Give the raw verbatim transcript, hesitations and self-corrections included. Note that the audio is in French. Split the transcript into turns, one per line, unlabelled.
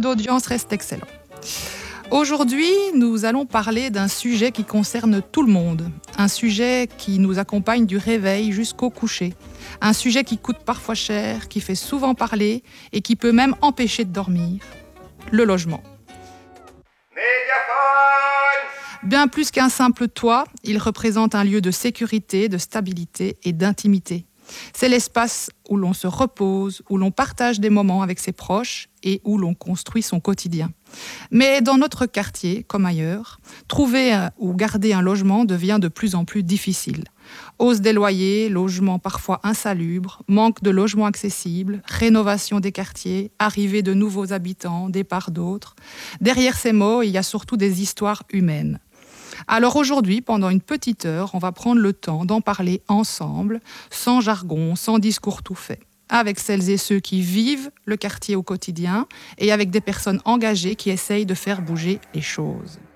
d'audience reste excellent. Aujourd'hui, nous allons parler d'un sujet qui concerne tout le monde, un sujet qui nous accompagne du réveil jusqu'au coucher, un sujet qui coûte parfois cher, qui fait souvent parler et qui peut même empêcher de dormir, le logement. Bien plus qu'un simple toit, il représente un lieu de sécurité, de stabilité et d'intimité. C'est l'espace où l'on se repose, où l'on partage des moments avec ses proches et où l'on construit son quotidien. Mais dans notre quartier, comme ailleurs, trouver ou garder un logement devient de plus en plus difficile. Hausse des loyers, logements parfois insalubres, manque de logements accessibles, rénovation des quartiers, arrivée de nouveaux habitants, départ d'autres. Derrière ces mots, il y a surtout des histoires humaines. Alors aujourd'hui, pendant une petite heure, on va prendre le temps d'en parler ensemble, sans jargon, sans discours tout fait, avec celles et ceux qui vivent le quartier au quotidien et avec des personnes engagées qui essayent de faire bouger les choses.